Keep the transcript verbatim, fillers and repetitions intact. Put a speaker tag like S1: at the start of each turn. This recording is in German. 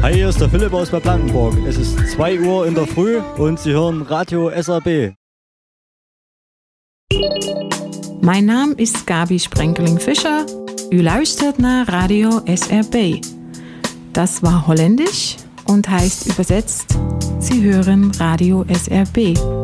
S1: Hi, hier ist der Philipp aus Bad Blankenburg. Es ist zwei Uhr in der Früh und Sie hören Radio S R B.
S2: Mijn naam is Gabi Sprenkeling-Fischer. U luistert naar Radio S R B. Das war holländisch und heißt übersetzt, Sie hören Radio S R B.